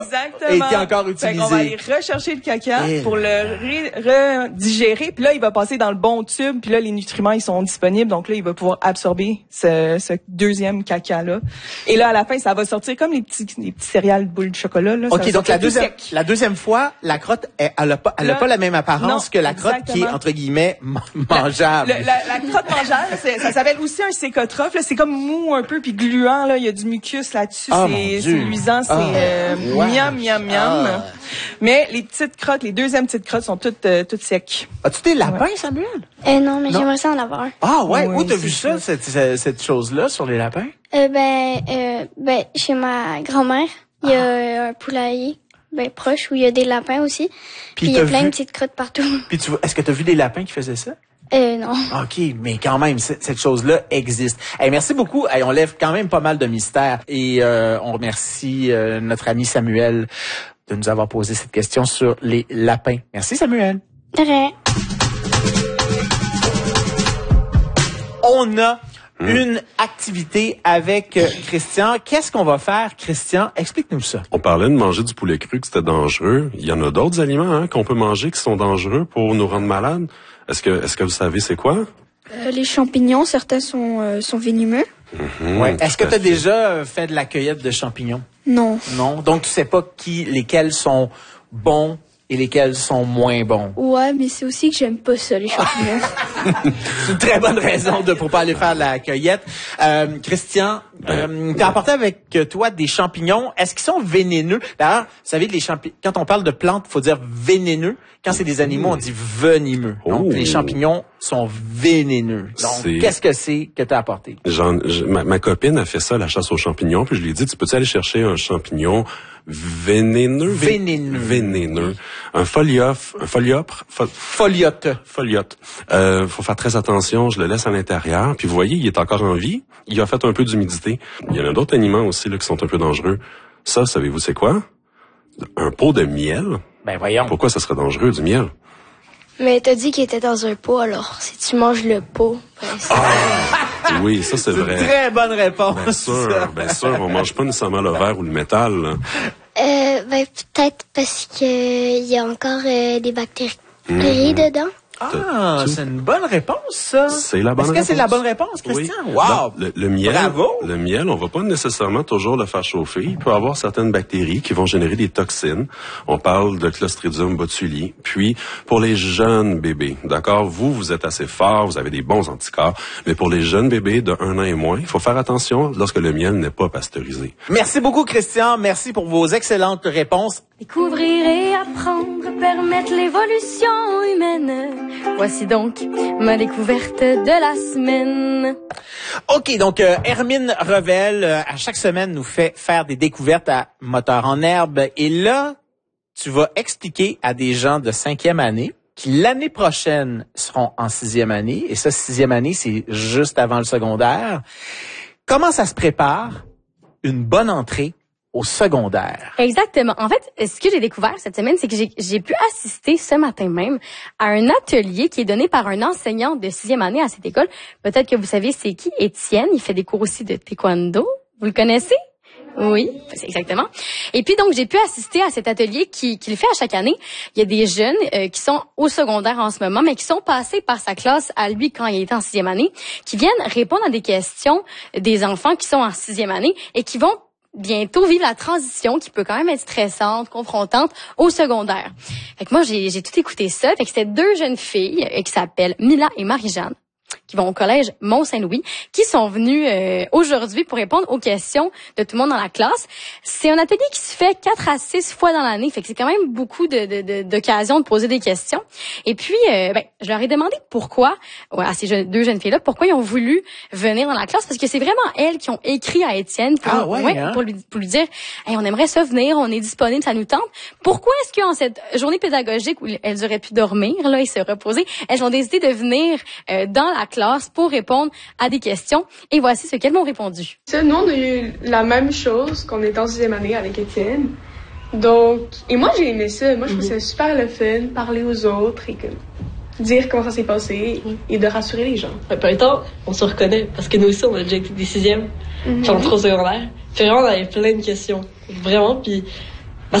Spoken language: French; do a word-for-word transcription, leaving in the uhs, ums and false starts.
Exactement. été encore utilisé. Fait qu'on va aller rechercher le caca Et pour le redigérer. Puis là, il va passer dans le bon tube. Puis là, les nutriments, ils sont disponibles. Donc là, il va pouvoir absorber ce, ce deuxième caca-là. Et là, à la fin, ça va sortir comme les petits, les petits céréales boules de chocolat. Là. OK, donc la deuxième, sec. la deuxième fois, la crotte, elle, elle a pas, elle a Là, pas la même apparence non, que la crotte exactement. qui est, entre guillemets, mangeable. La, la, la crotte mangeable, c'est, ça s'appelle aussi un sécotrophe. Là. C'est comme mou un peu puis gluant. Là. Il y a du mucus là-dessus. Oh, c'est, c'est luisant. C'est oh, euh, wow. miam, miam, miam. Ah. Mais les petites crottes, les deuxièmes petites crottes sont toutes, euh, toutes secs. As-tu des lapins, Samuel? Euh, non, mais Non. j'aimerais ça en avoir. Ah ouais, Oui, où t'as c'est vu ça, ça. cette, cette, cette chose-là sur les lapins? Euh, ben, euh, ben, chez ma grand-mère, il y a euh, un poulailler, ben, proche, où il y a des lapins aussi. Puis il y a t'as plein vu- de petites crottes partout. Puis tu vois, est-ce que t'as vu des lapins qui faisaient ça? Euh, non. OK, mais quand même, cette, cette chose-là existe. Hey, merci beaucoup. Hey, on lève quand même pas mal de mystères. Et euh, on remercie euh, notre ami Samuel de nous avoir posé cette question sur les lapins. Merci, Samuel. De rien. On a une activité avec euh, Christian. Qu'est-ce qu'on va faire, Christian? Explique-nous ça. On parlait de manger du poulet cru, que c'était dangereux. Il y en a d'autres aliments hein, qu'on peut manger qui sont dangereux pour nous rendre malades. Est-ce que, est-ce que vous savez c'est quoi? Euh, les champignons, certains sont, euh, sont venimeux. Mmh, Ouais. Est-ce que tout tu à as fait. déjà euh, fait de la cueillette de champignons? Non. Non. Donc, tu sais pas qui, lesquels sont bons et lesquels sont moins bons. Ouais, mais c'est aussi que j'aime pas ça, les champignons. C'est une très bonne raison de pour pas aller faire de la cueillette. Euh, Christian, euh, t'as apporté avec toi des champignons. Est-ce qu'ils sont vénéneux? D'ailleurs, vous savez, les champi- quand on parle de plantes, il faut dire vénéneux. Quand c'est des animaux, on dit venimeux. Donc, Oh. les champignons sont vénéneux. Donc, C'est- qu'est-ce que c'est que t'as apporté? J'en, je- ma, ma copine a fait ça, la chasse aux champignons, puis je lui ai dit, tu peux-tu aller chercher un champignon vénéneux? Vénéneux. Vénéneux. Un foliopre, un foliopre, fo- Foliote. foliote. Euh, faut faire très attention, je le laisse à l'intérieur, puis vous voyez, il est encore en vie, il a fait un peu d'humidité. Il y en a d'autres aliments aussi, là, qui sont un peu dangereux. Ça, savez-vous c'est quoi? Un pot de miel? Ben, voyons. Pourquoi ça serait dangereux, du miel? Mais t'as dit qu'il était dans un pot, alors si tu manges le pot, ben, c'est... Oui, ça c'est C'est une vrai. très bonne réponse. Bien sûr, bien sûr, on mange pas nécessairement le verre ou le métal. là. Euh, ben, peut-être parce que il y a encore euh, des bactéries dedans. Ah, c'est une bonne réponse, ça. C'est la bonne Est-ce que réponse. c'est la bonne réponse, Christian? Oui. Wow! Donc, le, le miel, Bravo! le miel, on va pas nécessairement toujours le faire chauffer. Il peut avoir certaines bactéries qui vont générer des toxines. On parle de Clostridium botulinum. Puis, pour les jeunes bébés, d'accord, vous, vous êtes assez fort, vous avez des bons anticorps, mais pour les jeunes bébés de un an et moins, il faut faire attention lorsque le miel n'est pas pasteurisé. Merci beaucoup, Christian. Merci pour vos excellentes réponses. Découvrir et apprendre, permettre l'évolution humaine. Voici donc ma découverte de la semaine. OK, donc euh, Hermine Revel, euh, à chaque semaine, nous fait faire des découvertes à Moteur en herbe. Et là, tu vas expliquer à des gens de cinquième année qui, l'année prochaine, seront en sixième année. Et ça, sixième année, c'est juste avant le secondaire. Comment ça se prépare une bonne entrée au secondaire? Exactement. En fait, ce que j'ai découvert cette semaine, c'est que j'ai, j'ai pu assister ce matin même à un atelier qui est donné par un enseignant de sixième année à cette école. Peut-être que vous savez c'est qui, Étienne. Il fait des cours aussi de taekwondo. Vous le connaissez? Oui, c'est exactement. Et puis donc j'ai pu assister à cet atelier qui qu'il fait à chaque année. Il y a des jeunes euh, qui sont au secondaire en ce moment, mais qui sont passés par sa classe à lui quand il était en sixième année, qui viennent répondre à des questions des enfants qui sont en sixième année et qui vont bientôt vivre la transition qui peut quand même être stressante, confrontante au secondaire. Fait que moi j'ai j'ai tout écouté ça. Fait que c'était deux jeunes filles euh, qui s'appellent Mila et Marie-Jeanne, qui vont au collège Mont-Saint-Louis, qui sont venus euh, aujourd'hui pour répondre aux questions de tout le monde dans la classe. C'est un atelier qui se fait quatre à six fois dans l'année, fait que c'est quand même beaucoup de, de, de, d'occasions de poser des questions. Et puis, euh, ben, je leur ai demandé pourquoi, ouais, à ces jeunes, deux jeunes filles-là, pourquoi ils ont voulu venir dans la classe, parce que c'est vraiment elles qui ont écrit à Étienne pour, Ah ouais, ouais, hein? pour, lui, pour lui dire hey, on aimerait ça venir, on est disponible, ça nous tente. Pourquoi est-ce qu'en cette journée pédagogique où elles auraient pu dormir là et se reposer, elles ont décidé de venir euh, dans la classe pour répondre à des questions. Et voici ce qu'elles m'ont répondu. Ça, nous, on a eu la même chose qu'on était en sixième année avec Étienne. Donc, et moi, j'ai aimé ça. Moi, je trouve ça super le fun, parler aux autres et que, dire comment ça s'est passé et de rassurer les gens. En même temps, on se reconnaît parce que nous aussi, on a déjà été des sixièmes, puis on est trop secondaire. Puis vraiment, on avait plein de questions. Vraiment, puis